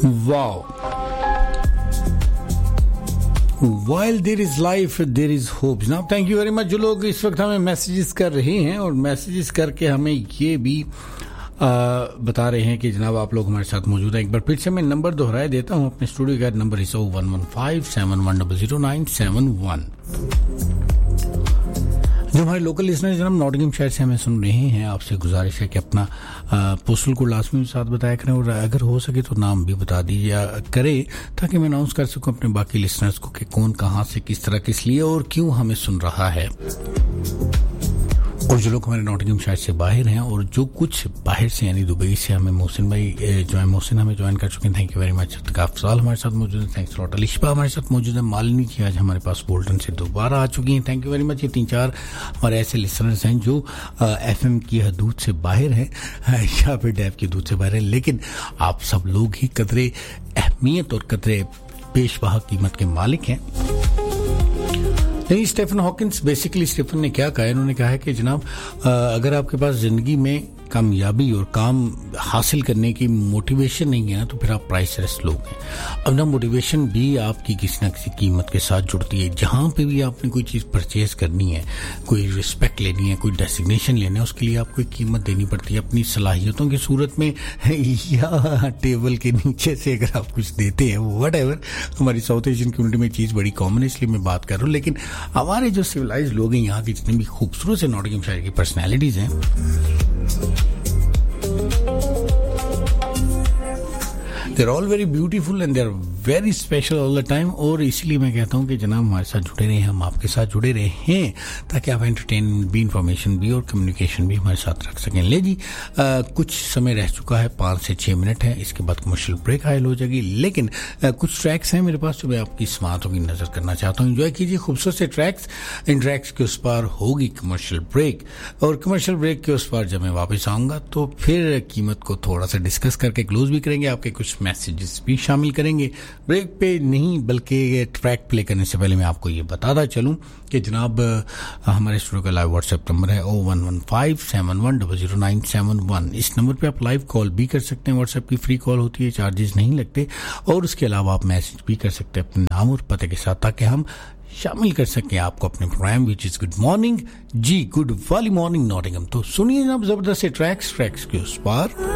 Wow. While there is life, there is hope. जनाब thank you very much. जो लोग इस वक्त हमें मैसेजेस कर रहे हैं और मैसेजेस करके हमें ये भी बता रहे हैं कि जनाब आप लोग हमारे साथ मौजूद हैं। एक बार फिर से मैं नंबर दोहराए देता हूं। अपने स्टूडियो का नंबर है 11571100971। जो हमारे लोकल लिसनर जनाब नॉटिंघम शहर से हमें सुन रहे हैं, आपसे गुजारिश है कि अपना पोस्टल कोड लास्ट में साथ बताया करें और अगर हो सके तो नाम भी बता दीजिए करें, ताकि मैं अनाउंस कर सकूं अपने बाकी लिसनर्स को कि कौन कहां से किस तरह किस लिए और क्यों हमें सुन रहा है। और जो लोग हमारे नॉटिंघम शहर से बाहर हैं और जो कुछ बाहर से यानी दुबई से हमें मोहसिन भाई जो है मोहसिन हमें ज्वाइन कर चुके हैं, thank you very much. Afzal हमारे साथ मौजूद है, थैंक्स लॉट। अलिशा हमारे साथ मौजूद है। मालिनी जी आज हमारे पास बोल्टन से दोबारा आ चुकी हैं, थैंक यू वेरी मच। ये 3-4 हमारे ऐसे लिसनर्स हैं जो FM की हदूद से बाहर हैं या फिर डैब की हदूद से बाहर हैं, लेकिन आप सब लोग ही कदरे अहमियत और कदरे पेशवा कीमत के मालिक हैं। नहीं, स्टीफन हॉकिंस बेसिकली स्टीफन ने क्या कहा, इन्होंने कहा है कि जनाब अगर आपके पास जिंदगी में कामयाबी और काम हासिल करने की मोटिवेशन नहीं है ना, तो फिर आप प्राइसलेस लोग हैं। अब ना मोटिवेशन भी आपकी किसी न किसी कीमत के साथ जुड़ती है। जहां पे भी आपने कोई चीज़ परचेज करनी है, कोई रिस्पेक्ट लेनी है, कोई डेसिग्नेशन लेना है, उसके लिए आपको एक कीमत देनी पड़ती है अपनी सलाहियतों की सूरत में या टेबल के नीचे से अगर आप कुछ देते हैं, वट एवर। हमारी साउथ एशियन कम्युनिटी में चीज़ बड़ी कॉमन है, इसलिए मैं बात कर रहा हूँ। लेकिन हमारे जो सिविलाइज लोग हैं, यहाँ की जितने भी खूबसूरत से नॉटिंघम शहर की पर्सनैलिटीज़ हैं, they're all very beautiful and they're very special all the time। और इसीलिए मैं कहता हूँ कि जनाब हमारे साथ जुड़े रहे, हम आपके साथ जुड़े रहे हैं, ताकि आप एंटरटेनमेंट भी, इंफॉर्मेशन भी और कम्युनिकेशन भी हमारे साथ रख सकें। ले जी कुछ समय रह चुका है, 5 से 6 मिनट है, इसके बाद कमर्शियल ब्रेक हायल हो जाएगी। लेकिन कुछ ट्रैक्स हैं मेरे पास जो मैं आपकी समातों की नजर करना चाहता हूँ। एंजॉय कीजिए खूबसूरत से ट्रैक्स। इन ट्रैक्स के उस पार होगी कमर्शियल ब्रेक, और कमर्शियल ब्रेक के उस पार जब मैं वापस आऊंगा तो फिर कीमत को थोड़ा सा डिस्कस करके क्लोज भी करेंगे, आपके कुछ मैसेजेस भी शामिल करेंगे। ब्रेक पे नहीं बल्कि ट्रैक प्ले करने से पहले मैं आपको ये बताता चलूं कि जनाब हमारे स्टूडियो का लाइव व्हाट्सएप नंबर है 01571000971। इस नंबर पे आप लाइव कॉल भी कर सकते हैं। व्हाट्सएप की फ्री कॉल होती है, चार्जेस नहीं लगते, और उसके अलावा आप मैसेज भी कर सकते हैं अपने नाम और पते के साथ, ताकि हम शामिल कर सकें आपको अपने programme which is good morning ji, good वाली मॉर्निंग नॉटिंघम। तो सुनिए जनाब जबरदस्त से ट्रैक्स के उस पार।